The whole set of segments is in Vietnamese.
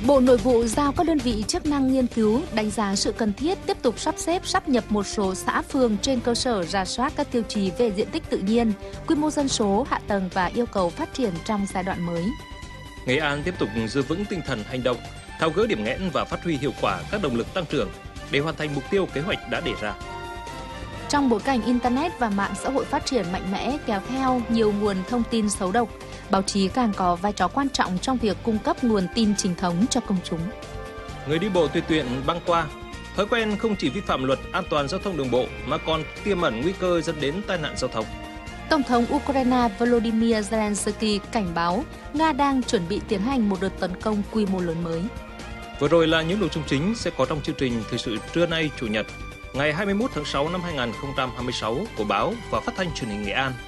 Bộ Nội vụ giao các đơn vị chức năng nghiên cứu, đánh giá sự cần thiết tiếp tục sắp xếp sáp nhập một số xã phường trên cơ sở rà soát các tiêu chí về diện tích tự nhiên, quy mô dân số, hạ tầng và yêu cầu phát triển trong giai đoạn mới. Nghệ An tiếp tục giữ vững tinh thần hành động, tháo gỡ điểm nghẽn và phát huy hiệu quả các động lực tăng trưởng để hoàn thành mục tiêu kế hoạch đã đề ra. Trong bối cảnh Internet và mạng xã hội phát triển mạnh mẽ kéo theo nhiều nguồn thông tin xấu độc, báo chí càng có vai trò quan trọng trong việc cung cấp nguồn tin chính thống cho công chúng. Người đi bộ tùy tiện băng qua, thói quen không chỉ vi phạm luật an toàn giao thông đường bộ mà còn tiềm ẩn nguy cơ dẫn đến tai nạn giao thông. Tổng thống Ukraine Volodymyr Zelensky cảnh báo Nga đang chuẩn bị tiến hành một đợt tấn công quy mô lớn mới. Vừa rồi là những nội dung chính sẽ có trong chương trình Thời sự trưa nay Chủ nhật, ngày 21 tháng 6 năm 2026 của báo và phát thanh truyền hình Nghệ An.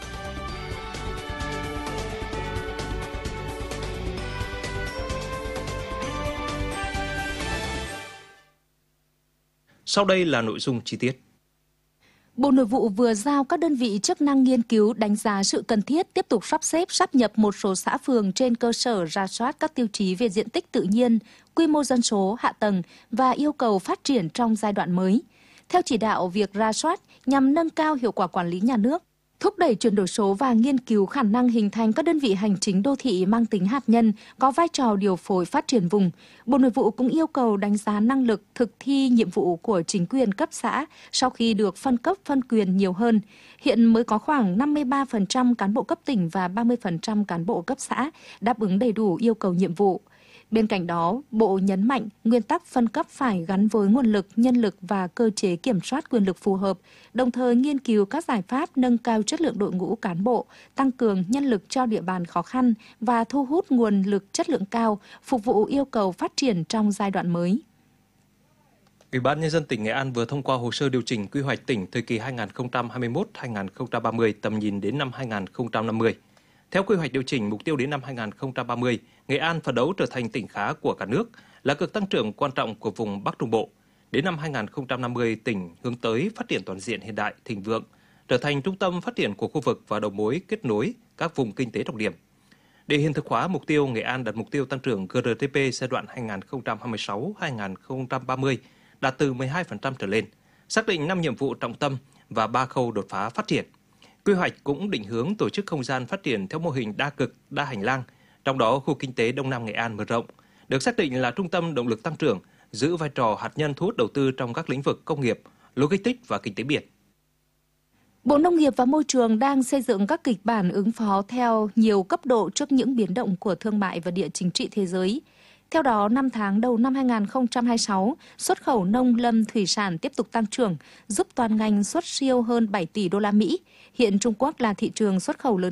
Sau đây là nội dung chi tiết. Bộ Nội vụ vừa giao các đơn vị chức năng nghiên cứu đánh giá sự cần thiết tiếp tục sắp xếp sáp nhập một số xã phường trên cơ sở rà soát các tiêu chí về diện tích tự nhiên, quy mô dân số, hạ tầng và yêu cầu phát triển trong giai đoạn mới. Theo chỉ đạo, việc rà soát nhằm nâng cao hiệu quả quản lý nhà nước, thúc đẩy chuyển đổi số và nghiên cứu khả năng hình thành các đơn vị hành chính đô thị mang tính hạt nhân có vai trò điều phối phát triển vùng. Bộ Nội vụ cũng yêu cầu đánh giá năng lực thực thi nhiệm vụ của chính quyền cấp xã sau khi được phân cấp phân quyền nhiều hơn. Hiện mới có khoảng 53% cán bộ cấp tỉnh và 30% cán bộ cấp xã đáp ứng đầy đủ yêu cầu nhiệm vụ. Bên cạnh đó, Bộ nhấn mạnh nguyên tắc phân cấp phải gắn với nguồn lực, nhân lực và cơ chế kiểm soát quyền lực phù hợp, đồng thời nghiên cứu các giải pháp nâng cao chất lượng đội ngũ cán bộ, tăng cường nhân lực cho địa bàn khó khăn và thu hút nguồn lực chất lượng cao, phục vụ yêu cầu phát triển trong giai đoạn mới. Ủy ban Nhân dân tỉnh Nghệ An vừa thông qua hồ sơ điều chỉnh quy hoạch tỉnh thời kỳ 2021-2030 tầm nhìn đến năm 2050. Theo quy hoạch điều chỉnh mục tiêu đến năm 2030, Nghệ An phấn đấu trở thành tỉnh khá của cả nước, là cực tăng trưởng quan trọng của vùng Bắc Trung Bộ. Đến năm 2050, tỉnh hướng tới phát triển toàn diện hiện đại, thịnh vượng, trở thành trung tâm phát triển của khu vực và đầu mối kết nối các vùng kinh tế trọng điểm. Để hiện thực hóa mục tiêu, Nghệ An đặt mục tiêu tăng trưởng GDP giai đoạn 2026-2030 đạt từ 12% trở lên, xác định 5 nhiệm vụ trọng tâm và 3 khâu đột phá phát triển. Quy hoạch cũng định hướng tổ chức không gian phát triển theo mô hình đa cực, đa hành lang, trong đó khu kinh tế Đông Nam Nghệ An mở rộng, được xác định là trung tâm động lực tăng trưởng, giữ vai trò hạt nhân thu hút đầu tư trong các lĩnh vực công nghiệp, logistics và kinh tế biển. Bộ Nông nghiệp và Môi trường đang xây dựng các kịch bản ứng phó theo nhiều cấp độ trước những biến động của thương mại và địa chính trị thế giới. Theo đó, 5 tháng đầu năm 2026, xuất khẩu nông lâm thủy sản tiếp tục tăng trưởng, giúp toàn ngành xuất siêu hơn 7 tỷ đô la Mỹ. Hiện Trung Quốc là thị trường xuất khẩu lớn